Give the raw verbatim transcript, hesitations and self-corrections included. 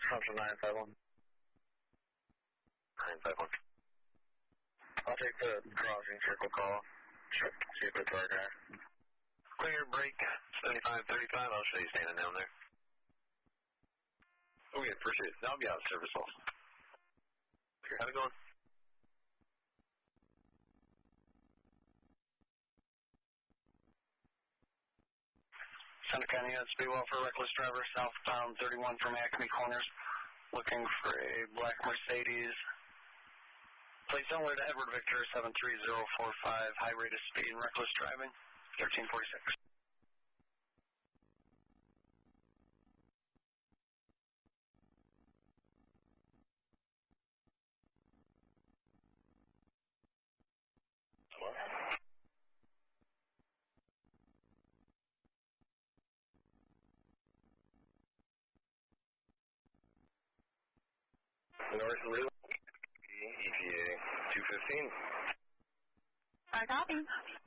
Central nine five one. nine five one. I'll take the crossing circle call. Sure. See if it's our guy. Clear, break, seventy-five thirty-five. I'll show you standing down there. Okay, appreciate it. I'll be out of service also. Okay, how's it going? Center County Unit Speed Welfare, reckless driver, southbound thirty-one from Acme Corners, looking for a black Mercedes. Plate similar to Edward Victor, seven three zero four five, high rate of speed and reckless driving, thirteen forty-six. North Loop, E P A two fifteen. I copy.